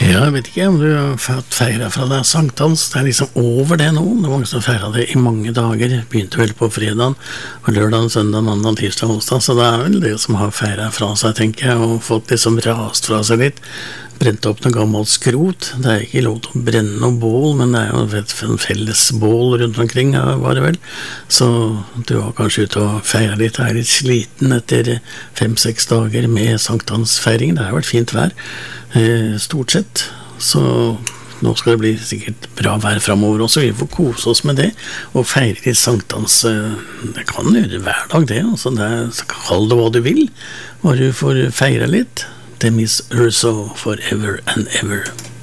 Ja, jeg vet ikke om du har fått feiret fra deg sankthans. Det liksom over det nå. Det var mange som feiret det i mange dager. Begynte vel på fredagen, og lørdagen, søndag, mandag, tirsdag, onsdag. Så det vel det som har feiret fra seg, tenker jeg, og fått liksom rast fra seg litt. Brent opp noe gammelt skrot. Det ikke lov til å brenne noe bål, men det jo et felles bål rundt omkring, var det vel. Så du var kanskje ute og feiret litt. Jeg litt sliten etter 5-6 dager med sankthansfeiring. Det har vært fint vær. Stort sett, så nå skal det bli sikkert bra vær fremover også. Vi får kose oss med det og feire litt sankthans. Det kan gjøre hver dag det, altså så kall det hva du vil, og du får feire litt. Det Miss Urso forever and ever.